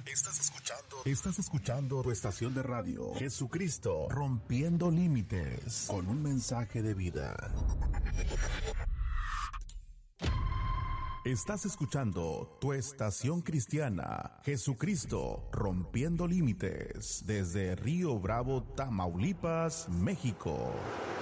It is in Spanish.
Estás escuchando tu estación de radio, Jesucristo, rompiendo límites, con un mensaje de vida. Estás escuchando tu estación cristiana, Jesucristo, rompiendo límites, desde Río Bravo, Tamaulipas, México.